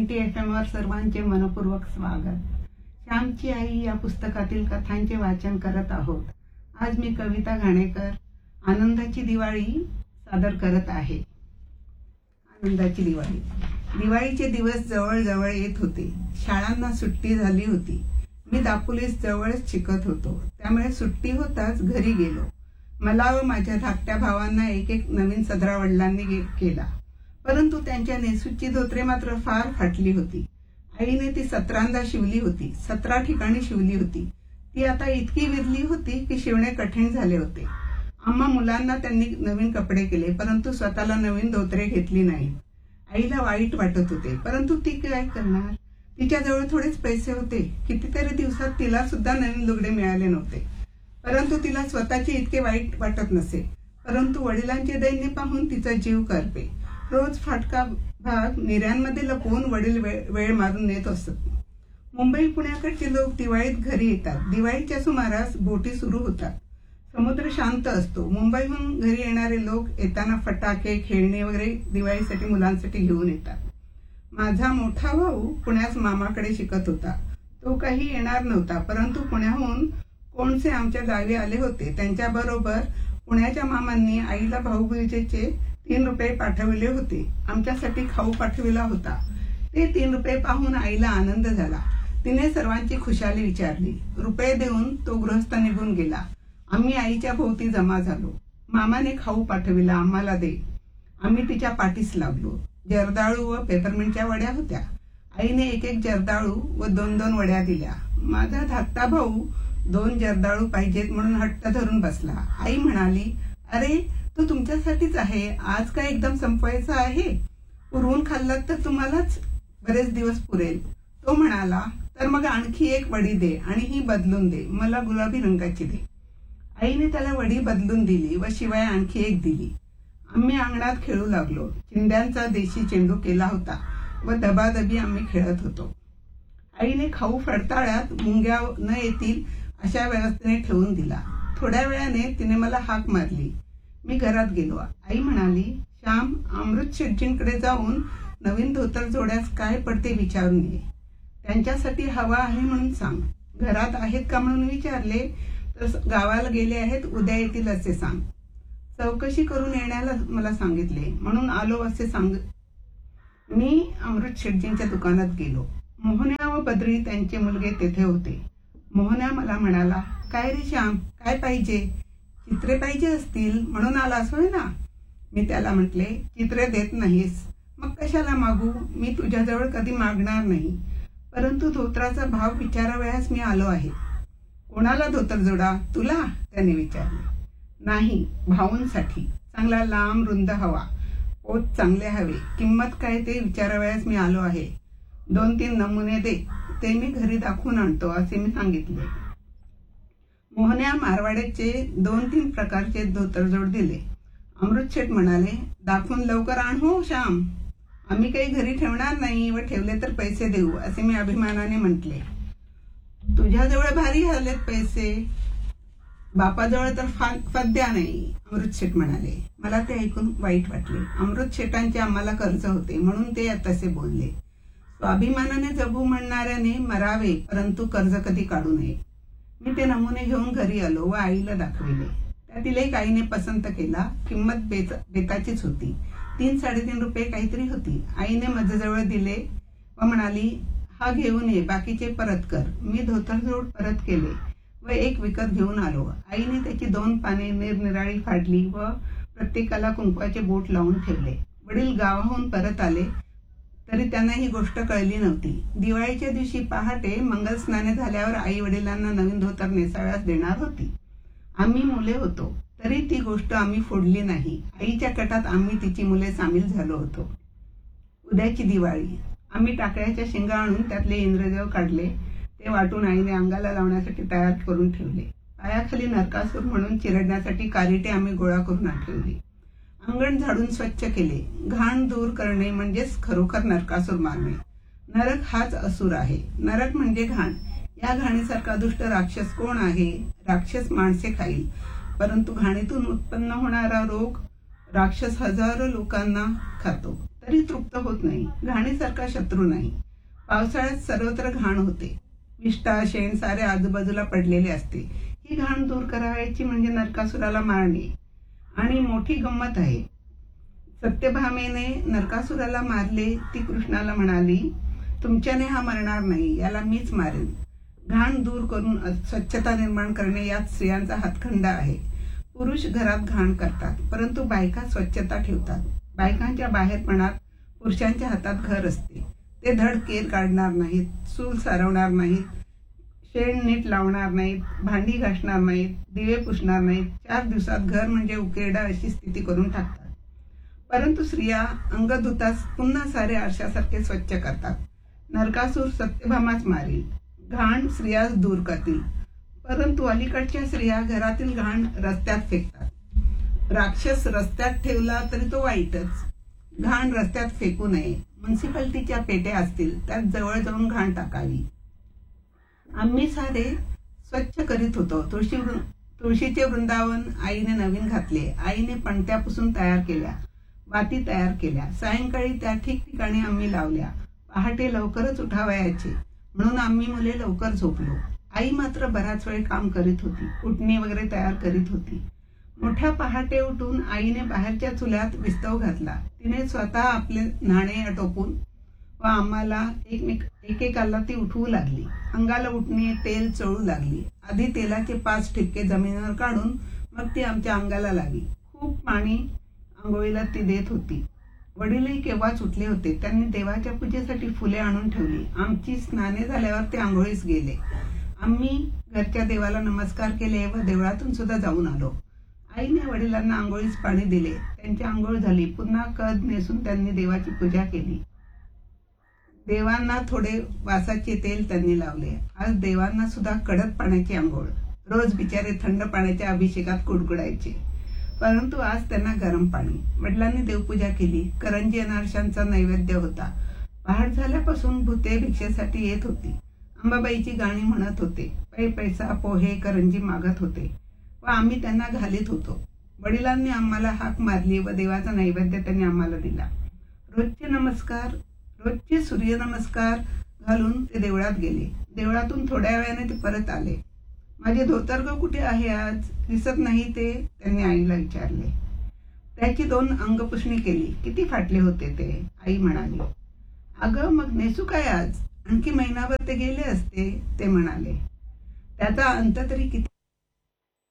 90 FM वर सर्वांचे मनपूर्वक स्वागत। श्यामची आई या पुस्तकातील कथांचे वाचन करत आहोत। आज मी कविता घाणेकर आनंदाची दिवाळी सादर करत आहे। आनंदाची दिवाळी। दिवाळीचे दिवस जवळ जवळ येत होते। शाळांना सुट्टी झाली होती। मी दापोलीस जवळच शिकत होतो, त्यामुळे सुट्टी होताच घरी गेलो। मला व माझ्या धाकट्या भावांना एक एक नवीन सदरा वडिलांनी केला, परंतु त्यांच्या नेसूची धोतरे मात्र फार फाटली होती। आईने ती 17दा शिवली होती, 17 ठिकाणी शिवली होती। ती आता इतकी विरली होती की शिवणे कठीण झाले होते। आम्हा मुलांना त्यांनी नवीन कपडे केले, परंतु स्वतःला नवीन धोतरे घेतली नाहीत। आईला वाईट वाटत होते, परंतु ती काय करणार? तिच्याजवळ थोडेच पैसे होते। कितीतरी दिवसात तिला सुद्धा नवीन लुगडे मिळाले नव्हते, परंतु तिला स्वतःचे इतके वाईट वाटत नसे। परंतु वडिलांचे दैन्य पाहून तिचा जीव करपे। रोज फाटका भाग निर्यांमध्ये लपवून वडील वेळ मारून नेत असत। मुंबई पुण्याकडचे लोक दिवाळीत घरी येतात। दिवाळीच्या सुमारास बोटी सुरू होतात। समुद्र शांत असतो। मुंबईहून घरी येणारे लोक येताना फटाके, खेळणी वगैरे दिवाळीसाठी मुलांसाठी घेऊन येतात। माझा मोठा भाऊ पुण्यास मामाकडे शिकत होता। तो काही येणार नव्हता, परंतु पुण्याहून कोणसे आमच्या गावी आले होते। त्यांच्याबरोबर पुण्याच्या मामांनी आईला भाऊबीजेचे 3 रुपये पाठविले होते। आमच्यासाठी खाऊ पाठविला होता। ते 3 रुपये पाहून आईला आनंद झाला। तिने सर्वांची खुशाली विचारली। रुपये देऊन तो गृहस्थ निघून गेला। आम्ही आईच्या भोवती जमा झालो। मामाने खाऊ पाठविला, आम्हाला दे। आम्ही तिच्या पाठीस लागलो। जर्दाळू व पेपरमिंटच्या वड्या होत्या। आईने एक एक जर्दाळू व 2-2 वड्या दिल्या। माझा धाकटा भाऊ 2 जर्दाळू पाहिजेत म्हणून हट्ट धरून बसला। आई म्हणाली, अरे तो तुमच्यासाठीच आहे, आज काय एकदम संपवायचा आहे? पुरवून खाल्लात तर तुम्हालाच बरेच दिवस पुरेल। तो म्हणाला, तर मग आणखी एक वडी दे आणि ही बदलून दे, मला गुलाबी रंगाची दे। आईने त्याला वडी बदलून दिली व शिवाय आणखी एक दिली। आम्ही अंगणात खेळू लागलो। चिंध्यांचा देशी चेंडू केला होता व दबादबी आम्ही खेळत होतो। आईने खाऊ फडताळ्यात मुंग्या न येतील अशा व्यवस्थेने ठेवून दिला। थोड्या वेळाने तिने मला हाक मारली। मी घरात गेलो। आई म्हणाली, श्याम, अमृत शेटजींकडे जाऊन नवीन धोतर जोड्यास काय पडते विचारून ये। त्यांच्यासाठी हवा आहे म्हणून सांग। घरात आहेत का म्हणून विचारले तर गावाला गेले आहेत, उद्या येतील असे सांग। चौकशी करून येण्याला मला सांगितले म्हणून आलो असे सांग। मी अमृत शेटजींच्या दुकानात गेलो। मोहन्या व बद्री त्यांचे मुलगे तेथे होते। मोहन्या मला म्हणाला, काय रे श्याम, काय पाहिजे? चित्रे पाहिजे असतील म्हणून आलास होय ना? मी त्याला म्हटले, चित्रे देत नाहीस, मग कशाला मागू? मी तुझ्याजवळ कधी मागणार नाही, परंतु धोत्राचा भाव विचारावयास मी आलो आहे। कोणाला धोतर जोडा? तुला? त्याने विचारले। नाही, भाऊंसाठी। चांगला लांब रुंद हवा, पोत चांगले हवे। किंमत काय ते विचारावयास मी आलो आहे। 2-3 नमुने दे, ते मी घरी दाखवून आणतो असे मी सांगितले। मोहन्या मारवाड्याचे 2-3 प्रकारचे धोतरजोड दिले। अमृत शेठ म्हणाले, दाखवून लवकर आण हो श्याम, आम्ही काही घरी ठेवणार नाही व ठेवले तर पैसे देऊ असे मी अभिमानाने म्हटले। तुझ्याजवळ भारी हल्लेत पैसे, बापाजवळ तर फद्या नाही, अमृत शेठ म्हणाले। मला ते ऐकून वाईट वाटले। अमृत शेठांचे आम्हाला कर्ज होते म्हणून ते तसे बोलले। स्वाभिमानाने जगू म्हणणाऱ्याने मरावे, परंतु कर्ज कधी काढू नये। मी ते नमुने घेऊन घरी आलो व आईला दाखविले। त्यातील एक आईने पसंत केला। किंमत बेताचीच होती, 3-3.5 रुपये काहीतरी होती। आईने माझ्याजवळ दिले व म्हणाली, हा घेऊन ये, बाकीचे परत कर। मी धोतरजोड परत केले व एक विकत घेऊन आलो। आईने त्याची 2 पाने निरनिराळी फाडली व प्रत्येकाला कुंकवाचे बोट लावून ठेवले। वडील गावाहून परत आले तरी त्यांना ही गोष्ट कळली नव्हती। दिवाळीच्या दिवशी पहाटे मंगल स्नाने झाल्यावर आई वडिलांना नवीन धोतर नेसाव्यास देणार होती। आम्ही मुले होतो तरी ती गोष्ट आम्ही फोडली नाही। आईच्या कटात आम्ही तिची मुले सामील झालो होतो। उद्याची दिवाळी। आम्ही टाकळ्याच्या शेंगा आणून त्यातले इंद्रदेव काढले, ते वाटून आईने अंगाला लावण्यासाठी तयार करून ठेवले। पायाखाली नरकासूर म्हणून चिरडण्यासाठी कारिटे आम्ही गोळा करून ठेवली। अंगण झाडून स्वच्छ केले। घाण दूर करणे म्हणजेच खरोखर नरकासूर मारणे। नरक हाच असुर आहे। नरक म्हणजे घाण। या घाणीसारखा दुष्ट राक्षस कोण आहे? राक्षस माणसे खाईल, परंतु घाणीतून उत्पन्न होणारा रोग राक्षस हजारो लोकांना खातो। तरी तृप्त होत नाही. घाणीसारखा शत्रू नाही. पावसाळ्यात सर्वत्र घाण होते. विष्ठा शेण सारे आजूबाजूला पडलेले असते. ही घाण दूर करायची म्हणजे नरकासुराला मारणे. आणि मोठी गंमत आहे. सत्यभामेने नरकासुराला मारले. ती कृष्णाला म्हणाली, तुमच्याने हा मरणार नाही, याला मीच मारेन. घाण दूर करून स्वच्छता निर्माण करणे यात स्त्रियांचा हातखंडा आहे. पुरुष घरात घाण करतात, परंतु बायका स्वच्छता ठेवतात. बायकांच्या बाहेरपणात पुरुषांच्या हातात घर असते. ते धड केर काढणार नाहीत, चूल सारवणार नाहीत, शेण नीट लावणार नाहीत, भांडी घासणार नाहीत, दिवे पुसणार नाहीत. 4 दिवसात घर म्हणजे उकेरडा अशी स्थिती करून टाकतात. परंतु स्त्रिया अंग धुताच पुन्हा सारे आरशासारखे स्वच्छ करतात. नरकासूर सत्यभामाच मारील. घाण स्त्रियाच दूर करतील. परंतु अलीकडच्या स्त्रिया घरातील घाण रस्त्यात फेकतात. राक्षस रस्त्यात ठेवला तरी तो वाईटच. घाण रस्त्यात फेकू नये. म्युन्सिपाल्टीच्या पेट्या असतील, त्यात जवळ जाऊन घाण टाकावी. आम्ही सारे स्वच्छ करीत होतो. तुळशीचे वृंदावन आईने नवीन घातले. आईने पणत्यापासून तयार केल्या, वाती तयार केल्या. सायंकाळी त्या ठिकठिकाणी आम्ही लावल्या. पहाटे लवकरच उठावयाचे म्हणून आम्ही मुले लवकर झोपलो. आई मात्र बराच वेळ काम करीत होती. उटणी वगैरे तयार करीत होती. मोठ्या पहाटे उठून आईने बाहेरच्या चुल्यात विस्तव घातला. तिने स्वतः आपले न्हाणे आटोपून व आम्हाला एकेकाला ती उठवू लागली. अंगाला उठणे, तेल चोळू लागली. आधी तेलाचे 5 ठिपके जमिनीवर काढून मग ती आमच्या अंगाला लावी. खूप पाणी आंघोळीला ती देत होती. वडीलही केव्हाच उठले होते. त्यांनी देवाच्या पूजेसाठी फुले आणून ठेवली. आमची स्नाने झाल्यावर ते आंघोळीस गेले. आम्ही घरच्या देवाला नमस्कार केले व देवळातून सुद्धा जाऊन आलो. आईने वडिलांना आंघोळीस पाणी दिले. त्यांची आंघोळ झाली. पुन्हा कद नेसून त्यांनी देवाची पूजा केली. देवांना थोडे वासाचे तेल त्यांनी लावले. आज देवांना सुद्धा कडक पाण्याची आंघोळ. रोज बिचारे थंड पाण्याच्या अभिषेकात कुडकुडायचे, परंतु आज त्यांना गरम पाणी. वडिलांनी देवपूजा केली. करंजी अनारशांचा नैवेद्य होता. पहाट झाल्यापासून भूते भिक्षेसाठी येत होती. अंबाबाईची गाणी म्हणत होते. पैसा पोहे करंजी मागत होते व आम्ही त्यांना घालीत होतो. वडिलांनी आम्हाला हाक मारली व देवाचा नैवेद्य त्यांनी आम्हाला दिला. रोजचे सूर्यनमस्कार घालून ते देवळात गेले. देवळातून थोड्या वेळाने ते परत आले. माझे धोतरग कुठे आहे आज? दिसत नाही ते, त्यांनी आईला विचारले. त्याची 2 अंगपुसणी केली. किती फाटले होते ते, आई म्हणाली. अगं मग नेसू काय आज? आणखी महिनाभर ते गेले असते, ते म्हणाले. त्याचा अंत तरी किती